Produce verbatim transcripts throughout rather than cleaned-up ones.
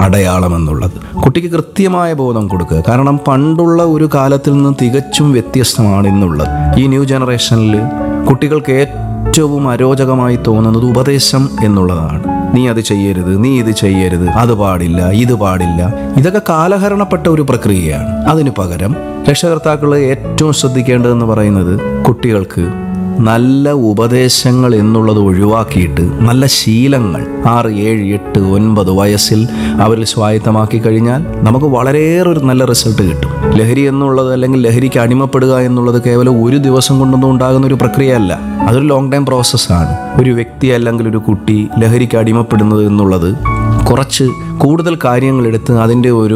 അടയാളം എന്നുള്ളത്. കുട്ടിക്ക് കൃത്യമായ ബോധം കൊടുക്കുക. കാരണം പണ്ടുള്ള ഒരു കാലത്തിൽ നിന്ന് തികച്ചും വ്യത്യസ്തമാണ് ഇന്നുള്ളത്. ഈ ന്യൂ ജനറേഷനിൽ കുട്ടികൾക്ക് ഏറ്റവും അരോചകമായി തോന്നുന്നത് ഉപദേശം എന്നുള്ളതാണ്. നീ അത് ചെയ്യരുത്, നീ ഇത് ചെയ്യരുത്, അത് പാടില്ല, ഇത് പാടില്ല. ഇതൊക്കെ കാലഹരണപ്പെട്ട ഒരു പ്രക്രിയയാണ്. അതിനു പകരം രക്ഷകർത്താക്കൾ ഏറ്റവും ശ്രദ്ധിക്കേണ്ടതെന്ന് പറയുന്നത് കുട്ടികൾക്ക് നല്ല ഉപദേശങ്ങൾ എന്നുള്ളത് ഒഴിവാക്കിയിട്ട് നല്ല ശീലങ്ങൾ ആറ് ഏഴ് എട്ട് ഒൻപത് വയസ്സിൽ അവരിൽ സ്വായത്തമാക്കി കഴിഞ്ഞാൽ നമുക്ക് വളരെയേറെ ഒരു നല്ല റിസൾട്ട് കിട്ടും. ലഹരി എന്നുള്ളത് അല്ലെങ്കിൽ ലഹരിക്ക് അടിമപ്പെടുക എന്നുള്ളത് കേവലം ഒരു ദിവസം കൊണ്ടൊന്നും ഉണ്ടാകുന്ന ഒരു പ്രക്രിയയല്ല. അതൊരു ലോങ് ടൈം പ്രോസസ്സാണ്. ഒരു വ്യക്തി അല്ലെങ്കിൽ ഒരു കുട്ടി ലഹരിക്ക് അടിമപ്പെടുന്നത് എന്നുള്ളത് കുറച്ച് കൂടുതൽ കാര്യങ്ങളെടുത്ത് അതിൻ്റെ ഒരു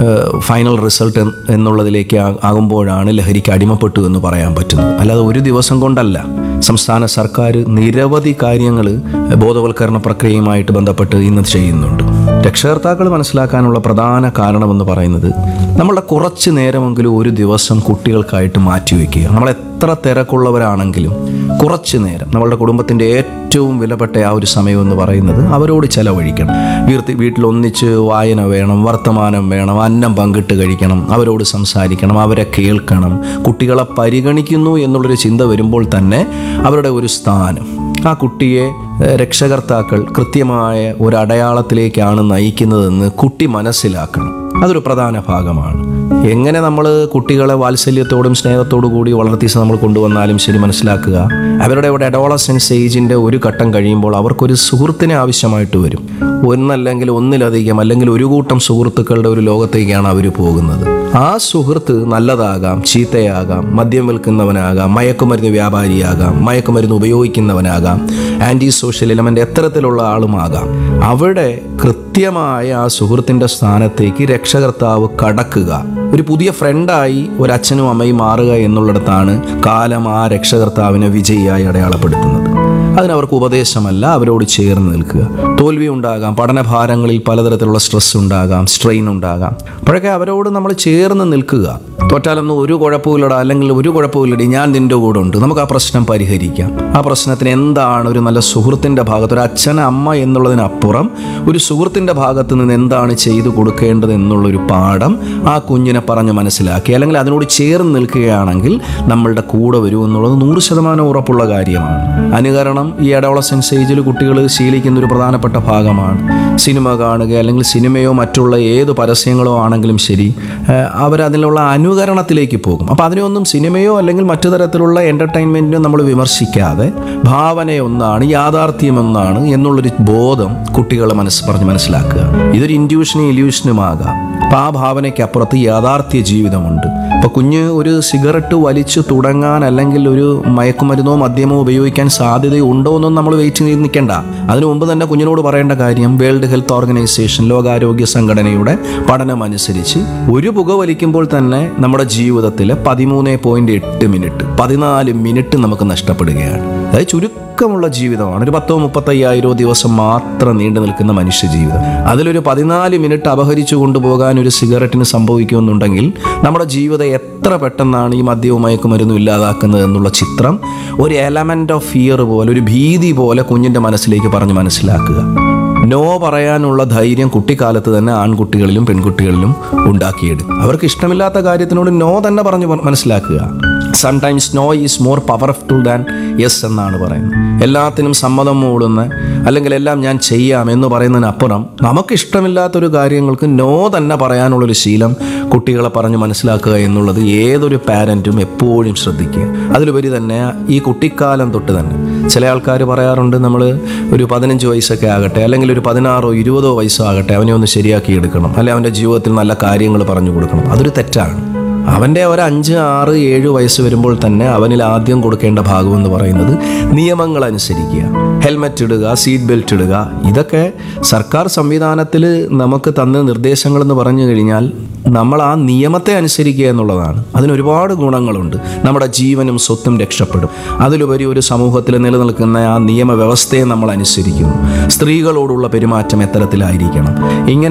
ഫൈനൽ റിസൾട്ട് എന്നുള്ളതിലേക്ക് ആകുമ്പോഴാണ് ലഹരിക്ക് അടിമപ്പെട്ടു എന്ന് പറയാൻ പറ്റുന്നത്. അല്ലാതെ ഒരു ദിവസം കൊണ്ടല്ല. സംസ്ഥാന സർക്കാർ നിരവധി കാര്യങ്ങൾ ബോധവൽക്കരണ പ്രക്രിയയുമായിട്ട് ബന്ധപ്പെട്ട് ഇന്ന് ചെയ്യുന്നുണ്ട്. രക്ഷകർത്താക്കൾ മനസ്സിലാക്കാനുള്ള പ്രധാന കാരണമെന്ന് പറയുന്നത് നമ്മളുടെ കുറച്ച് നേരമെങ്കിലും ഒരു ദിവസം കുട്ടികൾക്കായിട്ട് മാറ്റിവെക്കുക. നമ്മൾ എത്ര തിരക്കുള്ളവരാണെങ്കിലും കുറച്ച് നേരം നമ്മളുടെ കുടുംബത്തിൻ്റെ ഏറ്റവും വിലപ്പെട്ട ആ ഒരു സമയം എന്ന് പറയുന്നത് അവരോട് ചെലവഴിക്കണം. വീർത്തി വീട്ടിലൊന്നിച്ച് വായന വേണം, വർത്തമാനം വേണം, അന്നം പങ്കിട്ട് കഴിക്കണം, അവരോട് സംസാരിക്കണം, അവരെ കേൾക്കണം. കുട്ടികളെ പരിഗണിക്കുന്നു എന്നുള്ളൊരു ചിന്ത വരുമ്പോൾ തന്നെ അവരുടെ ഒരു സ്ഥാനം, ആ കുട്ടിയെ രക്ഷകർത്താക്കൾ കൃത്യമായ ഒരു അടയാളത്തിലേക്കാണ് നയിക്കുന്നതെന്ന് കുട്ടി മനസ്സിലാക്കണം. അതൊരു പ്രധാന ഭാഗമാണ്. എങ്ങനെ നമ്മൾ കുട്ടികളെ വാത്സല്യത്തോടും സ്നേഹത്തോടു കൂടി വളർത്തി നമ്മൾ കൊണ്ടുവന്നാലും ശരി, മനസ്സിലാക്കുക അവരുടെ ഒരു അഡോളസൻസ് ഏജിൻ്റെ ഒരു ഘട്ടം കഴിയുമ്പോൾ അവർക്കൊരു സുഹൃത്തിനെ ആവശ്യമായിട്ട് വരും. ഒന്നല്ലെങ്കിൽ ഒന്നിലധികം അല്ലെങ്കിൽ ഒരു കൂട്ടം സുഹൃത്തുക്കളുടെ ഒരു ലോകത്തേക്കാണ് അവർ പോകുന്നത്. ആ സുഹൃത്ത് നല്ലതാകാം, ചീത്തയാകാം, മദ്യം വിൽക്കുന്നവനാകാം, മയക്കുമരുന്ന് വ്യാപാരിയാകാം, മയക്കുമരുന്ന് ഉപയോഗിക്കുന്നവനാകാം, ആൻറ്റി സോഷ്യൽ എലമെൻ്റ് എത്തരത്തിലുള്ള ആളുമാകാം. അവിടെ കൃത്യമായ ആ സുഹൃത്തിൻ്റെ സ്ഥാനത്തേക്ക് രക്ഷകർത്താവ് കടക്കുക, ഒരു പുതിയ ഫ്രണ്ടായി ഒരു അച്ഛനും അമ്മയും മാറുക എന്നുള്ളിടത്താണ് കാലം ആ രക്ഷകർത്താവിനെ വിജയിയായി അടയാളപ്പെടുത്തുന്നത്. അതിനവർക്ക് ഉപദേശമല്ല, അവരോട് ചേർന്ന് നിൽക്കുക. തോൽവി ഉണ്ടാകാം, പഠനഭാരങ്ങളിൽ പലതരത്തിലുള്ള സ്ട്രെസ് ഉണ്ടാകാം, സ്ട്രെയിൻ ഉണ്ടാകാം. അപ്പോഴൊക്കെ അവരോട് നമ്മൾ ചേർന്ന് നിൽക്കുക. തോറ്റാലൊന്നും ഒരു കുഴപ്പമില്ലടാ, അല്ലെങ്കിൽ ഒരു കുഴപ്പമില്ലടി, ഞാൻ നിൻ്റെ കൂടെ ഉണ്ട്, നമുക്ക് ആ പ്രശ്നം പരിഹരിക്കാം. ആ പ്രശ്നത്തിന് എന്താണ് ഒരു നല്ല സുഹൃത്തിൻ്റെ ഭാഗത്ത്, ഒരു അച്ഛൻ അമ്മ എന്നുള്ളതിനപ്പുറം ഒരു സുഹൃത്തിൻ്റെ ഭാഗത്ത് നിന്ന് എന്താണ് ചെയ്തു കൊടുക്കേണ്ടത് എന്നുള്ളൊരു പാഠം ആ കുഞ്ഞിനെ പറഞ്ഞ് മനസ്സിലാക്കി അല്ലെങ്കിൽ അതിനോട് ചേർന്ന് നിൽക്കുകയാണെങ്കിൽ നമ്മളുടെ കൂടെ വരും എന്നുള്ളത് നൂറ് ശതമാനം ഉറപ്പുള്ള കാര്യമാണ്. അനുകരണം ഈ അഡോളസൻസ് ഏജിൽ കുട്ടികൾ ശീലിക്കുന്ന ഒരു പ്രധാനപ്പെട്ട ഭാഗമാണ്. സിനിമ കാണുക അല്ലെങ്കിൽ സിനിമയോ മറ്റുള്ള ഏത് പരസ്യങ്ങളോ ആണെങ്കിലും ശരി, അവരതിലുള്ള അനുകരണത്തിലേക്ക് പോകും. അപ്പോൾ അതിനൊന്നും സിനിമയോ അല്ലെങ്കിൽ മറ്റു തരത്തിലുള്ള എൻ്റർടൈൻമെൻറ്റിനോ നമ്മൾ വിമർശിക്കാതെ ഭാവനയൊന്നാണ്, യാഥാർത്ഥ്യം ഒന്നാണ് എന്നുള്ളൊരു ബോധം കുട്ടികളെ മനസ്സ് പറഞ്ഞ് മനസ്സിലാക്കുക. ഇതൊരു ഇൻഡ്യൂഷനും ഇല്യൂഷനും ആകാം. അപ്പോൾ ആ ഭാവനയ്ക്കപ്പുറത്ത് യാഥാർത്ഥ്യ ജീവിതമുണ്ട്. ഇപ്പോൾ കുഞ്ഞ് ഒരു സിഗരറ്റ് വലിച്ചു തുടങ്ങാൻ അല്ലെങ്കിൽ ഒരു മയക്കുമരുന്നോ മദ്യമോ ഉപയോഗിക്കാൻ സാധ്യതയുണ്ടോ എന്നും നമ്മൾ വെയിറ്റ് ചെയ്ത് നിൽക്കേണ്ട. അതിനു മുമ്പ് തന്നെ കുഞ്ഞിനോട് പറയേണ്ട കാര്യം, വേൾഡ് ഹെൽത്ത് ഓർഗനൈസേഷൻ, ലോകാരോഗ്യ സംഘടനയുടെ പഠനം അനുസരിച്ച് ഒരു പുക വലിക്കുമ്പോൾ തന്നെ നമ്മുടെ ജീവിതത്തിൽ പതിമൂന്ന് പോയിന്റ് എട്ട് മിനിറ്റ് പതിനാല് മിനിറ്റ് നമുക്ക് നഷ്ടപ്പെടുകയാണ്. അതായത് ചുരുക്കമുള്ള ജീവിതമാണ്. ഒരു പത്തോ മുപ്പത്തയ്യായിരോ ദിവസം മാത്രം നീണ്ടു നിൽക്കുന്ന മനുഷ്യ ജീവിതം. അതിലൊരു പതിനാല് മിനിറ്റ് അപഹരിച്ചു കൊണ്ടുപോകാൻ ഒരു സിഗരറ്റിന് സംഭവിക്കുമെന്നുണ്ടെങ്കിൽ നമ്മുടെ ജീവിതം എത്ര പെട്ടെന്നാണ് ഈ മദ്യവും മയക്കുമരുന്നും ഇല്ലാതാക്കുന്നത് എന്നുള്ള ചിത്രം ഒരു എലമെന്റ് ഓഫ് ഫിയർ പോലെ, ഒരു ഭീതി പോലെ കുഞ്ഞിൻ്റെ മനസ്സിലേക്ക് പറഞ്ഞ് മനസ്സിലാക്കുക. നോ പറയാനുള്ള ധൈര്യം കുട്ടിക്കാലത്ത് തന്നെ ആൺകുട്ടികളിലും പെൺകുട്ടികളിലും ഉണ്ടാക്കിയെടുക്കും. അവർക്ക് ഇഷ്ടമില്ലാത്ത കാര്യത്തിനോട് നോ തന്നെ പറഞ്ഞ് മനസ്സിലാക്കുക. Sometimes no is more powerful than yes എന്നാണ് പറയുന്നത്. എല്ലാത്തിനും സമ്മതം മൂടുന്ന അല്ലെങ്കിൽ എല്ലാം ഞാൻ ചെയ്യാം എന്ന് പറയുന്നതിനപ്പുറം നമുക്കിഷ്ടമില്ലാത്തൊരു കാര്യങ്ങൾക്ക് നോ തന്നെ പറയാനുള്ളൊരു ശീലം കുട്ടികളെ പറഞ്ഞ് മനസ്സിലാക്കുക എന്നുള്ളത് ഏതൊരു പാരൻറ്റും എപ്പോഴും ശ്രദ്ധിക്കുക. അതിലുപരി തന്നെ ഈ കുട്ടിക്കാലം തൊട്ട് തന്നെ ചില ആൾക്കാർ പറയാറുണ്ട്, നമ്മൾ ഒരു പതിനഞ്ച് വയസ്സൊക്കെ ആകട്ടെ അല്ലെങ്കിൽ ഒരു പതിനാറോ ഇരുപതോ വയസ്സോ ആകട്ടെ അവനെ ഒന്ന് ശരിയാക്കി എടുക്കണം, അല്ലെങ്കിൽ അവൻ്റെ ജീവിതത്തിൽ നല്ല കാര്യങ്ങൾ പറഞ്ഞു കൊടുക്കണം. അതൊരു തെറ്റാണ്. അവൻ്റെ ഒരു അഞ്ച് ആറ് ഏഴ് വയസ്സ് വരുമ്പോൾ തന്നെ അവനിൽ ആദ്യം കൊടുക്കേണ്ട ഭാഗമെന്ന് പറയുന്നത് നിയമങ്ങൾ അനുസരിക്കുക, ഹെൽമെറ്റ് ഇടുക, സീറ്റ് ബെൽറ്റ് ഇടുക. ഇതൊക്കെ സർക്കാർ സംവിധാനത്തിൽ നമുക്ക് തന്ന നിർദ്ദേശങ്ങളെന്ന് പറഞ്ഞു കഴിഞ്ഞാൽ നമ്മൾ ആ നിയമത്തെ അനുസരിക്കുക എന്നുള്ളതാണ്. അതിനൊരുപാട് ഗുണങ്ങളുണ്ട്. നമ്മുടെ ജീവനും സ്വത്തും രക്ഷപ്പെടും. അതിലുപരി ഒരു സമൂഹത്തിൽ നിലനിൽക്കുന്ന ആ നിയമവ്യവസ്ഥയെ നമ്മൾ അനുസരിക്കുന്നു. സ്ത്രീകളോടുള്ള പെരുമാറ്റം എത്തരത്തിലായിരിക്കണം. ഇങ്ങനെ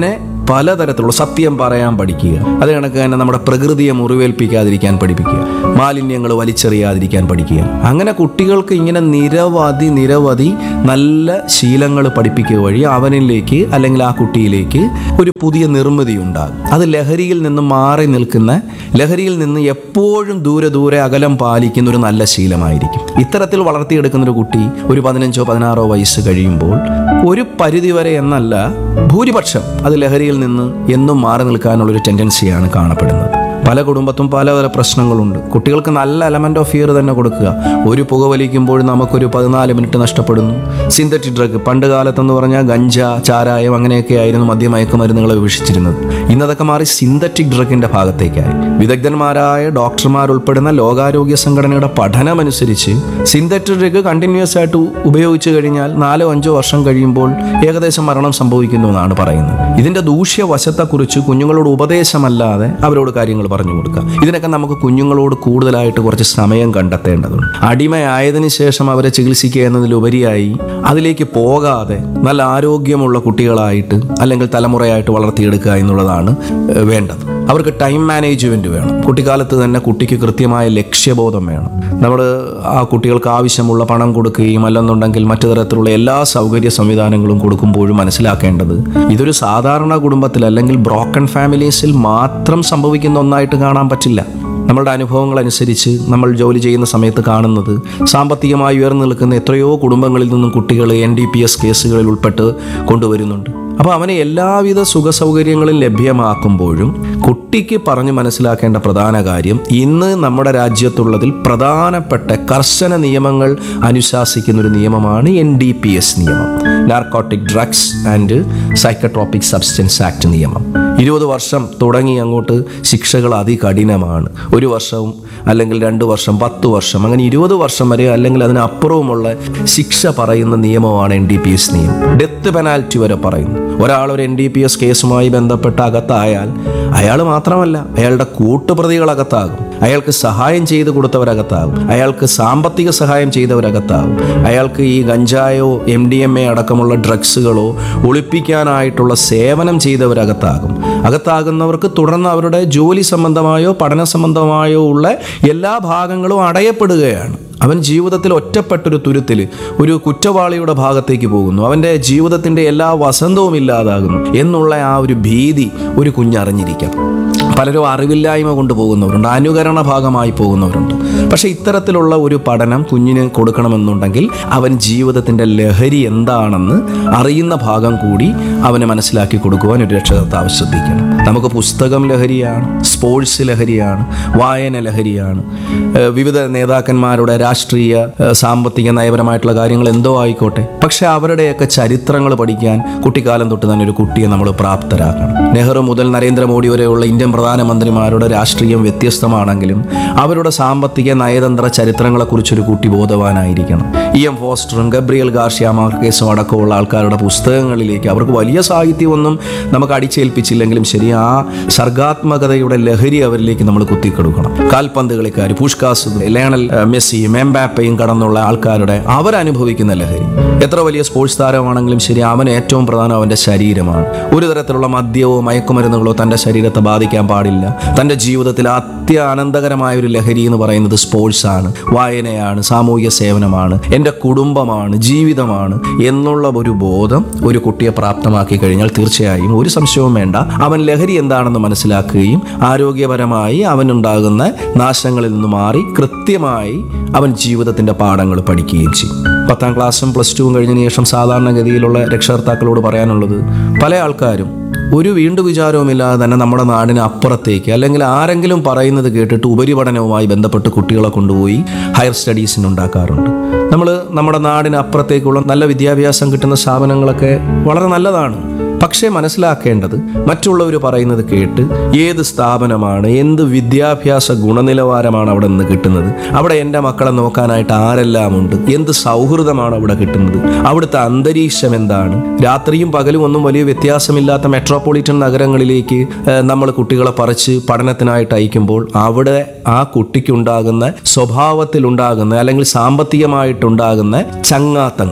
പലതരത്തിലുള്ള സത്യം പറയാൻ പഠിക്കുക. അത് കണക്ക് തന്നെ നമ്മുടെ പ്രകൃതിയെ മുറിവേൽപ്പിക്കാതിരിക്കാൻ പഠിപ്പിക്കുക, മാലിന്യങ്ങൾ വലിച്ചെറിയാതിരിക്കാൻ പഠിക്കുക. അങ്ങനെ കുട്ടികൾക്ക് ഇങ്ങനെ നിരവധി നിരവധി നല്ല ശീലങ്ങൾ പഠിപ്പിക്കുക വഴി അവനിലേക്ക് അല്ലെങ്കിൽ ആ കുട്ടിയിലേക്ക് ഒരു പുതിയ നിർമ്മിതി ഉണ്ടാകും. അത് ലഹരിയിൽ നിന്ന് മാറി നിൽക്കുന്ന, ലഹരിയിൽ നിന്ന് എപ്പോഴും ദൂരെ ദൂരെ അകലം പാലിക്കുന്ന ഒരു നല്ല ശീലമായിരിക്കും. ഇത്തരത്തിൽ വളർത്തിയെടുക്കുന്ന ഒരു കുട്ടി ഒരു പതിനഞ്ചോ പതിനാറോ വയസ്സ് കഴിയുമ്പോൾ ഒരു പരിധിവരെ എന്നല്ല ഭൂരിപക്ഷം അത് ലഹരിയിൽ നിന്ന് എന്നും മാറി നിൽക്കാനുള്ളൊരു ടെൻഡൻസിയാണ് കാണപ്പെടുന്നത്. പല കുടുംബത്തും പല പല പ്രശ്നങ്ങളുണ്ട്. കുട്ടികൾക്ക് നല്ല എലമെൻ്റ് ഓഫ് ഫിയർ തന്നെ കൊടുക്കുക. ഒരു പുകവലിക്കുമ്പോൾ നമുക്കൊരു പതിനാല് മിനിറ്റ് നഷ്ടപ്പെടുന്നു. സിന്തറ്റിക് ഡ്രഗ്, പണ്ട് കാലത്തെന്ന് പറഞ്ഞാൽ ഗഞ്ച, ചാരായം അങ്ങനെയൊക്കെ ആയിരുന്നു മദ്യമയക്കുമരുന്നുകളെ വിഭജിച്ചിരുന്നത്. ഇന്നതൊക്കെ മാറി സിന്തറ്റിക് ഡ്രഗിൻ്റെ ഭാഗത്തേക്കായി. വിദഗ്ധന്മാരായ ഡോക്ടർമാരുൾപ്പെടുന്ന ലോകാരോഗ്യ സംഘടനയുടെ പഠനമനുസരിച്ച് സിന്തറ്റിക് ഡ്രഗ് കണ്ടിന്യൂസ് ആയിട്ട് ഉപയോഗിച്ച് കഴിഞ്ഞാൽ നാലോ അഞ്ചോ വർഷം കഴിയുമ്പോൾ ഏകദേശം മരണം സംഭവിക്കുന്നു എന്നാണ് പറയുന്നത്. ഇതിൻ്റെ ദൂഷ്യവശത്തെക്കുറിച്ച് കുഞ്ഞുങ്ങളോട് ഉപദേശമല്ലാതെ അവരോട് കാര്യങ്ങൾ പറഞ്ഞു കൊടുക്കുക. ഇതിനൊക്കെ നമുക്ക് കുഞ്ഞുങ്ങളോട് കൂടുതലായിട്ട് കുറച്ച് സമയം കണ്ടെത്തേണ്ടതുണ്ട്. അടിമയായതിനു ശേഷം അവരെ ചികിത്സിക്കുക എന്നതിലുപരിയായി അതിലേക്ക് പോകാതെ നല്ല ആരോഗ്യമുള്ള കുട്ടികളായിട്ട് അല്ലെങ്കിൽ തലമുറയായിട്ട് വളർത്തിയെടുക്കുക എന്നുള്ളതാണ് വേണ്ടത്. അവർക്ക് ടൈം മാനേജ്മെൻറ്റ് വേണം. കുട്ടിക്കാലത്ത് തന്നെ കുട്ടിക്ക് കൃത്യമായ ലക്ഷ്യബോധം വേണം. നമ്മൾ ആ കുട്ടികൾക്ക് ആവശ്യമുള്ള പണം കൊടുക്കുകയും അല്ലെന്നുണ്ടെങ്കിൽ മറ്റു തരത്തിലുള്ള എല്ലാ സൗകര്യ സംവിധാനങ്ങളും കൊടുക്കുമ്പോഴും മനസ്സിലാക്കേണ്ടത് ഇതൊരു സാധാരണ കുടുംബത്തിൽ അല്ലെങ്കിൽ ബ്രോക്കൺ ഫാമിലീസിൽ മാത്രം സംഭവിക്കുന്ന ഒന്നായിട്ട് കാണാൻ പറ്റില്ല. നമ്മളുടെ അനുഭവങ്ങൾ അനുസരിച്ച് നമ്മൾ ജോലി ചെയ്യുന്ന സമയത്ത് കാണുന്നത് സാമ്പത്തികമായി ഉയർന്നു നിൽക്കുന്ന എത്രയോ കുടുംബങ്ങളിൽ നിന്നും കുട്ടികൾ എൻ ഡി പി എസ് കേസുകളിൽ ഉൾപ്പെട്ട് കൊണ്ടുവരുന്നുണ്ട്. അപ്പോൾ അവന് എല്ലാവിധ സുഖ സൗകര്യങ്ങളും ലഭ്യമാക്കുമ്പോഴും കുട്ടിക്ക് പറഞ്ഞ് മനസ്സിലാക്കേണ്ട പ്രധാന കാര്യം ഇന്ന് നമ്മുടെ രാജ്യത്തുള്ളതിൽ പ്രധാനപ്പെട്ട കർശന നിയമങ്ങൾ അനുശാസിക്കുന്നൊരു നിയമമാണ് എൻ ഡി പി എസ് നിയമം, narcotic drugs and psychotropic substance act നിയമം. ഇരുപത് വർഷം തുടങ്ങി അങ്ങോട്ട് ശിക്ഷകൾ അതികഠിനമാണ്. ഒരു വർഷവും അല്ലെങ്കിൽ രണ്ട് വർഷം, പത്ത് വർഷം, അങ്ങനെ ഇരുപത് വർഷം വരെ അല്ലെങ്കിൽ അതിനപ്പുറവുമുള്ള ശിക്ഷ പറയുന്ന നിയമമാണ് എൻ ഡി പി എസ് നിയമം. ഡെത്ത് പെനാൽറ്റി വരെ പറയുന്നു. ഒരാൾ ഒരു എൻ ഡി പി എസ് കേസുമായി ബന്ധപ്പെട്ട് അകത്തായാൽ അയാൾ മാത്രമല്ല അയാളുടെ കൂട്ടുപ്രതികളകത്താകും, അയാൾക്ക് സഹായം ചെയ്ത് കൊടുത്തവരകത്താകും, അയാൾക്ക് സാമ്പത്തിക സഹായം ചെയ്തവരകത്താകും, അയാൾക്ക് ഈ ഗഞ്ചായോ എം ഡി എം എ അടക്കമുള്ള ഡ്രഗ്സുകളോ ഒളിപ്പിക്കാനായിട്ടുള്ള സേവനം ചെയ്തവരകത്താകും. അകത്താകുന്നവർക്ക് തുടർന്ന് അവരുടെ ജോലി സംബന്ധമായോ പഠന സംബന്ധമായോ ഉള്ള എല്ലാ ഭാഗങ്ങളും അടയപ്പെടുകയാണ്. അവൻ ജീവിതത്തിൽ ഒറ്റപ്പെട്ടൊരു തുരുത്തിൽ ഒരു കുറ്റവാളിയുടെ ഭാഗത്തേക്ക് പോകുന്നു. അവൻ്റെ ജീവിതത്തിൻ്റെ എല്ലാ വസന്തവും ഇല്ലാതാകുന്നു എന്നുള്ള ആ ഒരു ഭീതി ഒരു കുഞ്ഞറിഞ്ഞിരിക്കണം. പലരും അറിവില്ലായ്മ കൊണ്ട് പോകുന്നവരുണ്ട്, അനുകരണ ഭാഗമായി പോകുന്നവരുണ്ട്. പക്ഷേ ഇത്തരത്തിലുള്ള ഒരു പഠനം കുഞ്ഞിന് കൊടുക്കണമെന്നുണ്ടെങ്കിൽ അവൻ ജീവിതത്തിൻ്റെ ലഹരി എന്താണെന്ന് അറിയുന്ന ഭാഗം കൂടി അവന് മനസ്സിലാക്കി കൊടുക്കുവാൻ ഒരു രക്ഷകർത്താവ് ശ്രദ്ധിക്കണം. നമുക്ക് പുസ്തകം ലഹരിയാണ്, സ്പോർട്സ് ലഹരിയാണ്, വായന ലഹരിയാണ്, വിവിധ നേതാക്കന്മാരുടെ രാഷ്ട്രീയ സാമ്പത്തിക നയപരമായിട്ടുള്ള കാര്യങ്ങൾ എന്തോ ആയിക്കോട്ടെ. പക്ഷെ അവരുടെയൊക്കെ ചരിത്രങ്ങൾ പഠിക്കാൻ കുട്ടിക്കാലം തൊട്ട് തന്നെ ഒരു കുട്ടിയെ നമ്മൾ പ്രാപ്തരാക്കണം. നെഹ്റു മുതൽ നരേന്ദ്രമോദി വരെയുള്ള ഇന്ത്യൻ പ്രധാനമന്ത്രിമാരുടെ രാഷ്ട്രീയം വ്യത്യസ്തമാണെങ്കിലും അവരുടെ സാമ്പത്തിക നയതന്ത്ര ചരിത്രങ്ങളെക്കുറിച്ചൊരു കുട്ടി ബോധവാനായിരിക്കണം. ഇ എം ഫോസ്റ്ററും ഗബ്രിയൽ ഗാർഷ്യ മാർക്കേസും അടക്കമുള്ള ആൾക്കാരുടെ പുസ്തകങ്ങളിലേക്ക് അവർക്ക് വലിയ സാഹിത്യമൊന്നും നമുക്ക് അടിച്ചേൽപ്പിച്ചില്ലെങ്കിലും ശരി, ആ സർഗാത്മകതയുടെ ലഹരി അവരിലേക്ക് നമ്മൾ കുത്തിക്കൊടുക്കണം. കാൽപന്ത് കളിക്കാർ, പുഷ്കാസ്, ലയണൽ മെസ്സിയും എംബാപ്പയും കടന്നുള്ള ആൾക്കാരുടെ അവരനുഭവിക്കുന്ന ലഹരി, എത്ര വലിയ സ്പോർട്സ് താരമാണെങ്കിലും ശരി, അവന് ഏറ്റവും പ്രധാനം അവൻ്റെ ശരീരമാണ്. ഒരു തരത്തിലുള്ള മദ്യമോ മയക്കുമരുന്നുകളോ തൻ്റെ ശരീരത്തെ ബാധിക്കാൻ പാടില്ല. തൻ്റെ ജീവിതത്തിൽ അത്യാനന്ദകരമായ ഒരു ലഹരി എന്ന് പറയുന്നത് സ്പോർട്സ് ആണ്, വായനയാണ്, സാമൂഹിക സേവനമാണ്, എൻ്റെ കുടുംബമാണ്, ജീവിതമാണ് എന്നുള്ള ഒരു ബോധം ഒരു കുട്ടിയെ പ്രാപ്തമാക്കി കഴിഞ്ഞാൽ തീർച്ചയായും ഒരു സംശയവും വേണ്ട, അവൻ ലഹരി എന്താണെന്ന് മനസ്സിലാക്കുകയും ആരോഗ്യപരമായി അവനുണ്ടാകുന്ന നാശങ്ങളിൽ നിന്ന് മാറി കൃത്യമായി അവൻ ജീവിതത്തിൻ്റെ പാഠങ്ങൾ പഠിക്കുകയും ചെയ്യും. പത്താം ക്ലാസ്സും പ്ലസ് ടുവും കഴിഞ്ഞതിന് ശേഷം സാധാരണഗതിയിലുള്ള രക്ഷകർത്താക്കളോട് പറയാനുള്ളത്, പല ആൾക്കാരും ഒരു വീണ്ടു വിചാരവുമില്ലാതെ തന്നെ നമ്മുടെ നാടിന് അപ്പുറത്തേക്ക് അല്ലെങ്കിൽ ആരെങ്കിലും പറയുന്നത് കേട്ടിട്ട് ഉപരിപഠനവുമായി ബന്ധപ്പെട്ട് കുട്ടികളെ കൊണ്ടുപോയി ഹയർ സ്റ്റഡീസിന് ഉണ്ടാക്കാറുണ്ട്. നമ്മൾ നമ്മുടെ നാടിന് അപ്പുറത്തേക്കുള്ള നല്ല വിദ്യാഭ്യാസം കിട്ടുന്ന സ്ഥാപനങ്ങളൊക്കെ വളരെ നല്ലതാണ്. പക്ഷേ മനസ്സിലാക്കേണ്ടത് മറ്റുള്ളവർ പറയുന്നത് കേട്ട് ഏത് സ്ഥാപനമാണ്, എന്ത് വിദ്യാഭ്യാസ ഗുണനിലവാരമാണ് അവിടെ നിന്ന് കിട്ടുന്നത്, അവിടെ എൻ്റെ മക്കളെ നോക്കാനായിട്ട് ആരെല്ലാമുണ്ട്, എന്ത് സൗഹൃദമാണ് അവിടെ കിട്ടുന്നത്, അവിടുത്തെ അന്തരീക്ഷം എന്താണ്, രാത്രിയും പകലും ഒന്നും വലിയ വ്യത്യാസമില്ലാത്ത മെട്രോപൊളിറ്റൻ നഗരങ്ങളിലേക്ക് നമ്മൾ കുട്ടികളെ പറിച്ച് പഠനത്തിനായിട്ട് അയക്കുമ്പോൾ അവിടെ ആ കുട്ടിക്കുണ്ടാകുന്ന സ്വഭാവത്തിലുണ്ടാകുന്ന അല്ലെങ്കിൽ സാമ്പത്തികമായിട്ടുണ്ടാകുന്ന ചങ്ങാത്തങ്ങൾ,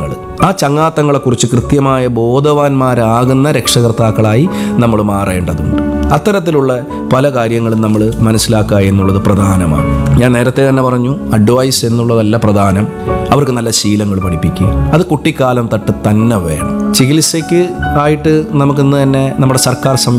ആ ചങ്ങാത്തങ്ങളെക്കുറിച്ച് കൃത്യമായ ബോധവാന്മാരാകുന്ന രക്ഷകർത്താക്കളായി നമ്മൾ മാറേണ്ടതുണ്ട്. അത്തരത്തിലുള്ള പല കാര്യങ്ങളും നമ്മൾ മനസ്സിലാക്കുക എന്നുള്ളത് പ്രധാനമാണ്. ഞാൻ നേരത്തെ തന്നെ പറഞ്ഞു, അഡ്വൈസ് എന്നുള്ളതല്ല പ്രധാനം, അവർക്ക് നല്ല ശീലങ്ങൾ പഠിപ്പിക്കുക. അത് കുട്ടിക്കാലം തൊട്ട് തന്നെ വേണം. ചികിത്സയ്ക്ക് ആയിട്ട് നമുക്കിന്ന് തന്നെ നമ്മുടെ സർക്കാർ